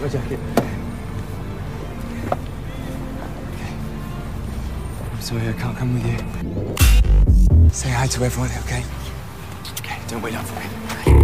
My jacket. Okay. I'm sorry I can't come with you. Say hi to everyone, okay? Okay, don't wait up for me.